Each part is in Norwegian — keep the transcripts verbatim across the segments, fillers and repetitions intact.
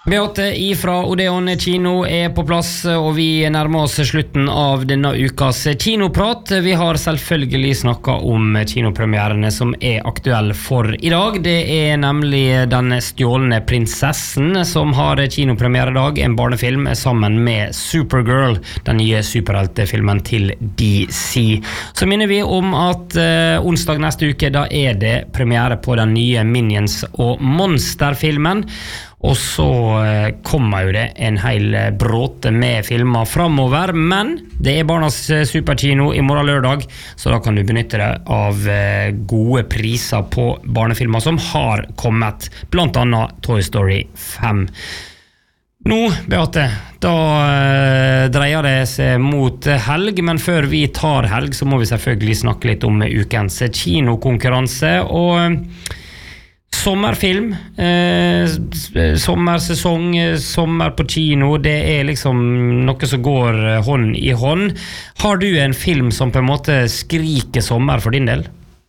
Beate ifra Odeon kino er på plass, og vi nærmer oss slutten av denne ukas kinoprat. Vi har selvfølgelig snakket om kinopremierene som er aktuelle for i dag. Det er nemlig Den stjålne prinsessen som har kinopremiere i dag, en barnefilm sammen med Supergirl, den nye superheltefilmen til D C. Så minner vi om at uh, onsdag neste uke, da er det premiere på den nye Minions og Monster-filmen. Og så kommer jo det en hel bråte med filmer fremover, men det er barnas superkino i morgen lørdag, så da kan du benytte deg av gode priser på barnefilmer som har kommet, blant annet Toy Story fem. Nå, Beate, da dreier det seg mot helg, men før vi tar helg så må vi selvfølgelig snakke litt om ukens kinokonkurranse, og sommerfilm, eh, sommersesong, sommer på kino, det er liksom noe som går hånd i hånd. Har du en film som på en måte skriker sommer for din del?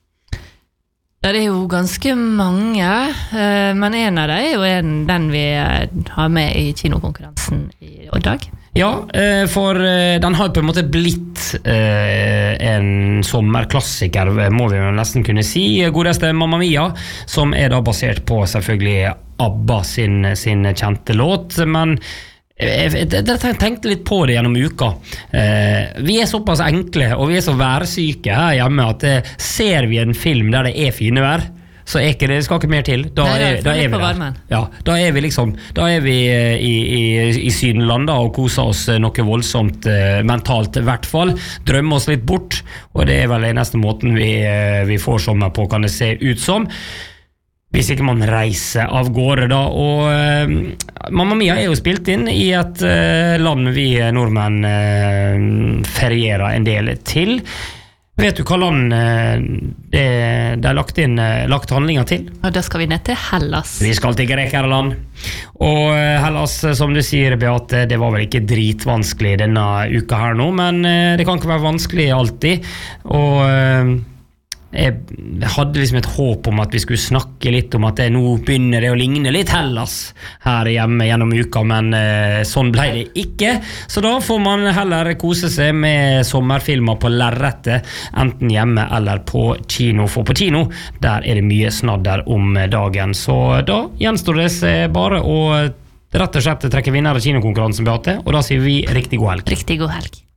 Ja, det er jo ganske mange, eh, men en av dem er jo en, den vi har med i kinokonkurransen i dag. Ja, for den har på en måte blitt eh, en sommerklassiker, må vi nesten kunne si. Godeste Mamma Mia, som er da basert på selvfølgelig ABBA sin, sin kjente låt, men jeg, jeg tenkte litt på det gjennom uka. Eh, vi er såpass enkle, og vi er så værsyke her hjemme, at eh, ser vi en film der det er fine vær, så er ikke det, det skal ikke mer til. Da, Nei, er, da er vi der. Ja, da er vi liksom, da er vi i, i, i Sydenlanda og koser oss noe voldsomt eh, mentalt, i hvert fall. Drømmer oss litt bort, og det er vel den neste måten vi, eh, vi får sommer på, kan det se ut som. Hvis ikke man reiser av gårde da, og eh, Mamma Mia er jo spilt inn i et eh, land vi nordmenn eh, ferierer en del til. Vet du hva land det, det er lagt inn lagt handlinger til? Og da skal vi ned til Hellas. Vi skal til Grekerland. Og Hellas, som du sier, Beate, det var vel ikke dritvanskelig denne uka her nå, men det kan ikke være vanskelig alltid. Og jeg hadde liksom et håp om at vi skulle snakke litt om at det nå begynner det å ligne litt Hellas her hjemme gjennom uka, men eh, sånn ble det ikke. Så da får man heller kose seg med sommerfilmer på lerretet, enten hjemme eller på kino. For på kino, der er det mye snadder om dagen. Så da gjenstår det seg bare å rett og slett trekke vinner av kinokonkurransen, Beate, og da sier vi riktig god helg. Riktig god helg.